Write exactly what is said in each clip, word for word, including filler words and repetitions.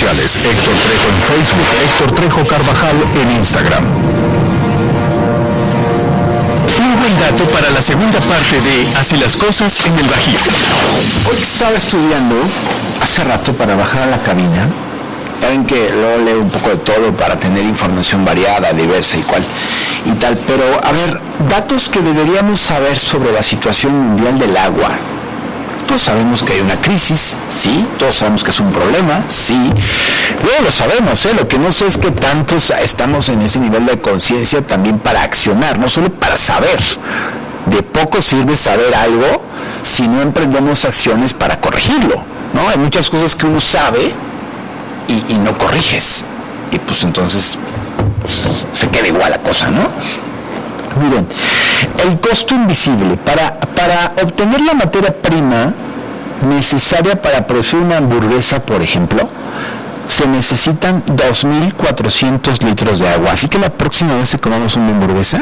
sociales, Héctor Trejo en Facebook, Héctor Trejo Carvajal en Instagram. Un buen dato para la segunda parte de Así las cosas en el Bajío. Hoy estaba estudiando hace rato para bajar a la cabina. Saben que luego leo un poco de todo para tener información variada, diversa y cual y tal, pero a ver, datos que deberíamos saber sobre la situación mundial del agua. Todos sabemos que hay una crisis, sí, todos sabemos que es un problema, sí, luego lo sabemos, ¿eh? Lo que no sé es que tantos estamos en ese nivel de conciencia también para accionar, no solo para saber. De poco sirve saber algo si no emprendemos acciones para corregirlo, ¿no? Hay muchas cosas que uno sabe y, y no corriges, y pues entonces pues, se queda igual la cosa, ¿no? Miren, el costo invisible. Para, para obtener la materia prima necesaria para producir una hamburguesa, por ejemplo, se necesitan dos mil cuatrocientos litros de agua. Así que la próxima vez que comamos una hamburguesa,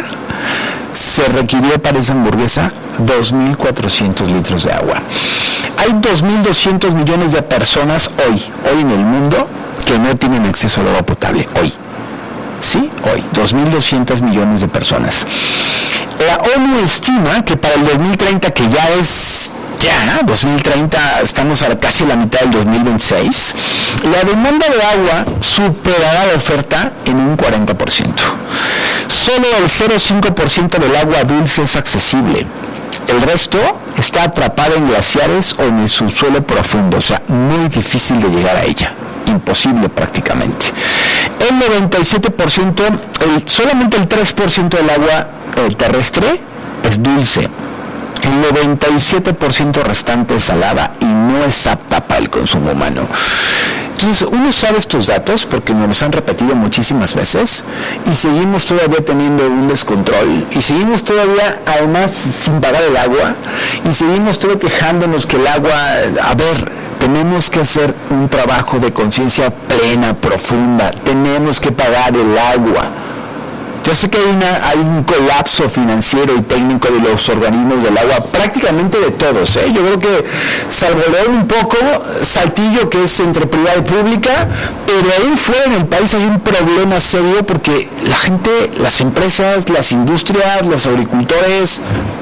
se requirió para esa hamburguesa dos mil cuatrocientos litros de agua. Hay dos mil doscientos millones de personas hoy, hoy en el mundo, que no tienen acceso al agua potable, hoy. Sí, hoy, dos mil doscientos millones de personas. La ONU estima que para el dos mil treinta, que ya es, ya, dos mil treinta, estamos a casi la mitad del dos mil veintiséis, la demanda de agua superará la oferta en un cuarenta por ciento. Solo el cero coma cinco por ciento del agua dulce es accesible. El resto está atrapado en glaciares o en el subsuelo profundo, o sea, muy difícil de llegar a ella. Imposible prácticamente. El noventa y siete por ciento, el, solamente el tres por ciento del agua eh, terrestre es dulce. El noventa y siete por ciento restante es salada y no es apta para el consumo humano. Entonces, uno sabe estos datos porque nos los han repetido muchísimas veces y seguimos todavía teniendo un descontrol y seguimos todavía, además, sin pagar el agua y seguimos todavía quejándonos que el agua, a ver, tenemos que hacer un trabajo de conciencia plena, profunda, tenemos que pagar el agua. Yo sé que hay, una, hay un colapso financiero y técnico de los organismos del agua, prácticamente de todos, ¿eh? Yo creo que, salvo leer un poco, Saltillo, que es entre privada y pública, pero ahí fuera en el país hay un problema serio porque la gente, las empresas, las industrias, los agricultores,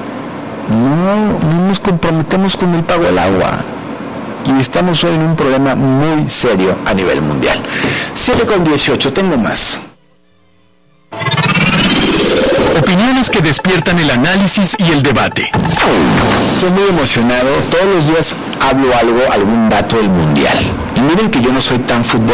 no, no nos comprometemos con el pago del agua. Y estamos hoy en un problema muy serio a nivel mundial. siete con dieciocho, tengo más. Opiniones que despiertan el análisis y el debate. Estoy muy emocionado. Todos los días hablo algo, algún dato del mundial. Y miren que yo no soy tan futbolero.